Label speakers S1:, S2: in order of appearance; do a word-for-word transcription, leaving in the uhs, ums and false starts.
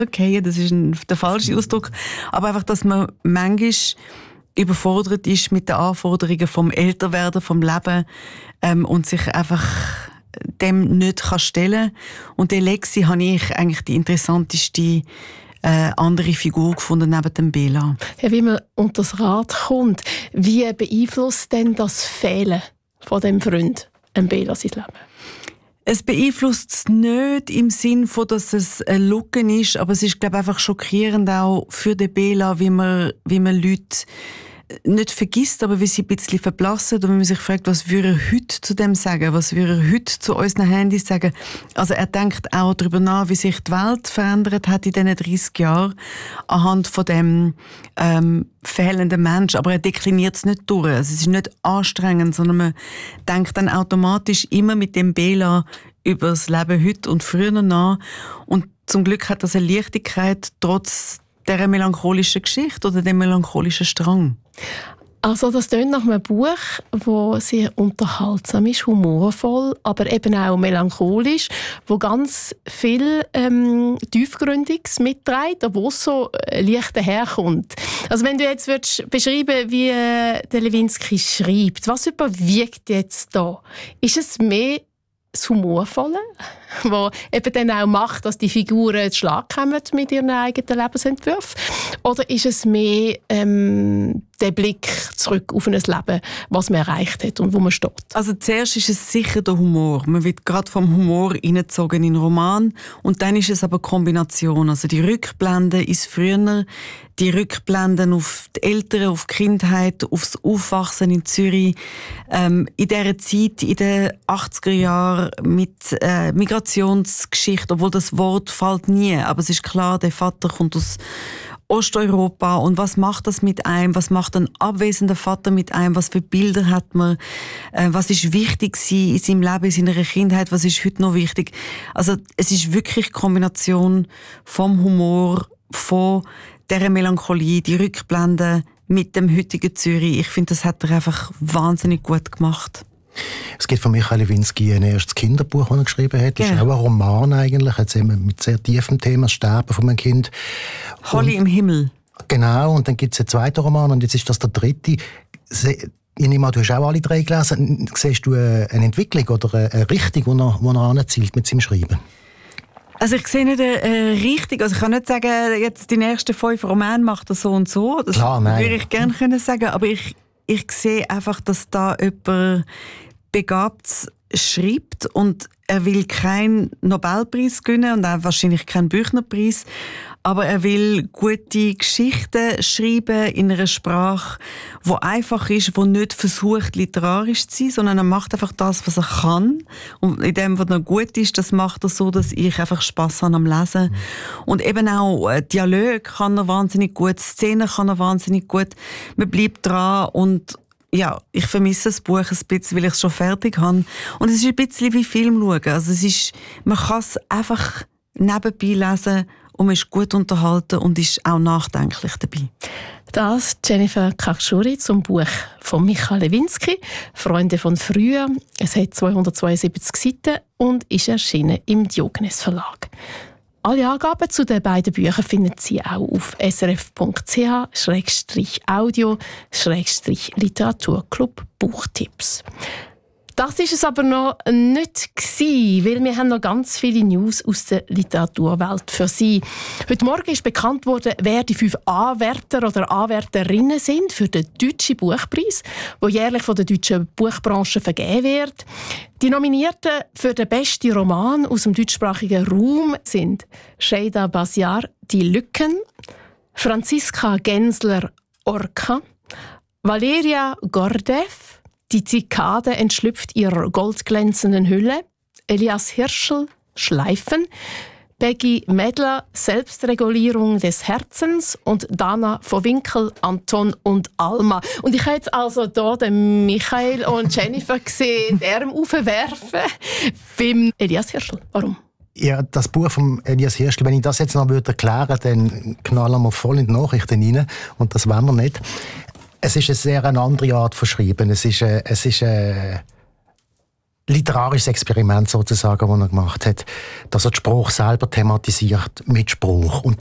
S1: Okay, das ist ein, der falsche Ausdruck. Aber einfach, dass man manchmal überfordert ist mit den Anforderungen vom Älterwerden, vom Leben ähm, und sich einfach dem nicht kann stellen. Und der Lexi habe ich eigentlich die interessanteste äh, andere Figur gefunden neben dem Bela.
S2: Ja, wie man unter das Rad kommt, wie beeinflusst denn das Fehlen von dem Freund dem Bela sein Leben?
S1: Es beeinflusst es nicht im Sinn von, dass es ein Lücken ist, aber es ist, glaube ich, einfach schockierend auch für den Bela, wie man, wie man Leute nicht vergisst, aber wie sie ein bisschen verblassen und wenn man sich fragt, was würde er heute zu dem sagen, was würde er heute zu unseren Handys sagen. Also er denkt auch darüber nach, wie sich die Welt verändert hat in diesen dreißig Jahren anhand von dem ähm, fehlenden Mensch, aber er dekliniert es nicht durch. Also es ist nicht anstrengend, sondern man denkt dann automatisch immer mit dem Bela über das Leben heute und früher nach und zum Glück hat das eine Leichtigkeit trotz dieser melancholischen Geschichte oder dem melancholischen Strang.
S2: Also das tönt nach einem Buch, das sehr unterhaltsam ist, humorvoll, aber eben auch melancholisch, wo ganz viel ähm, Tiefgründiges mitträgt, obwohl es so äh, leicht daherkommt. Also wenn du jetzt würdest beschreiben, wie äh, der Lewinsky schreibt, was überwiegt jetzt da? Ist es mehr das Humorvolle, was eben dann auch macht, dass die Figuren zu Schlag kommen mit ihren eigenen Lebensentwürfen? Oder ist es mehr ähm, der Blick zurück auf ein Leben, was man erreicht hat und wo man steht?
S1: Also zuerst ist es sicher der Humor. Man wird gerade vom Humor hineingezogen in den Roman. Und dann ist es aber eine Kombination. Also die Rückblenden ins Früher, die Rückblenden auf die Eltern, auf die Kindheit, aufs Aufwachsen in Zürich. Ähm, in dieser Zeit, in den achtziger Jahren mit äh, Migrationsgeschichte, obwohl das Wort fällt nie. Aber es ist klar, der Vater kommt aus Osteuropa und was macht das mit einem? Was macht ein abwesender Vater mit einem? Was für Bilder hat man? Äh, was ist wichtig in seinem Leben, in seiner Kindheit? Was ist heute noch wichtig? Also es ist wirklich die Kombination vom Humor, von dieser Melancholie, die Rückblenden mit dem heutigen Zürich. Ich finde, das hat er einfach wahnsinnig gut gemacht.
S3: Es gibt von Michael Lewinsky ein erstes Kinderbuch, das er geschrieben hat. Das ja. ist auch ein Roman eigentlich, jetzt eben mit sehr tiefem Thema, das Sterben von einem Kind.
S1: Holly im Himmel.
S3: Genau, und dann gibt es einen zweiten Roman und jetzt ist das der dritte. Ich nehme an, du hast auch alle drei gelesen. Siehst du eine Entwicklung oder eine Richtung, die er, er anzielt mit seinem Schreiben?
S1: Also ich sehe nicht äh, richtig, also ich kann nicht sagen, jetzt die nächsten fünf Romane macht er so und so. Das
S3: Klar, nein.
S1: würde ich gerne können sagen, aber ich Ich sehe einfach, dass da jemand begabt schreibt und er will keinen Nobelpreis gewinnen und auch wahrscheinlich keinen Büchnerpreis, aber er will gute Geschichten schreiben in einer Sprache, die einfach ist, die nicht versucht, literarisch zu sein, sondern er macht einfach das, was er kann. Und in dem, was er gut ist, das macht er so, dass ich einfach Spass habe am Lesen. Mhm. Und eben auch Dialog kann er wahnsinnig gut, Szenen kann er wahnsinnig gut. Man bleibt dran und ja, ich vermisse das Buch ein bisschen, weil ich es schon fertig habe. Und es ist ein bisschen wie Film schauen. Also es ist, man kann es einfach nebenbei lesen und man ist gut unterhalten und ist auch nachdenklich dabei.
S2: Das Jennifer Kakschuri zum Buch von Michael Lewinsky, «Freunde von früher». Es hat zweihundertzweiundsiebzig Seiten und ist erschienen im Diogenes Verlag. Alle Angaben zu den beiden Büchern finden Sie auch auf srf.ch Schrägstrich Audio Schrägstrich Literaturclub Buchtipps. Das ist es aber noch nicht gewesen, weil wir haben noch ganz viele News aus der Literaturwelt für Sie. Heute Morgen ist bekannt worden, wer die fünf Anwärter oder Anwärterinnen sind für den Deutschen Buchpreis, der jährlich von der deutschen Buchbranche vergeben wird. Die Nominierten für den besten Roman aus dem deutschsprachigen Raum sind Sheida Basiar, «Die Lücken», Franziska Gensler, «Orca», Valeria Gordev, «Die Zikade entschlüpft ihrer goldglänzenden Hülle», Elias Hirschl, «Schleifen», Peggy Medler, «Selbstregulierung des Herzens» und Dana von Winkel, «Anton und Alma». Und ich habe jetzt also hier den Michael und Jennifer gesehen, die Arme aufwerfen beim Elias Hirschl. Warum?
S3: Ja, das Buch von Elias Hirschl, wenn ich das jetzt noch erklären würde, dann knallen wir voll in die Nachrichten rein. Und das wollen wir nicht. Es ist eine sehr eine andere Art von Schreiben. Es ist, eine, es ist eine literarisches Experiment sozusagen, das er gemacht hat, dass er den Spruch selber thematisiert mit Spruch. Und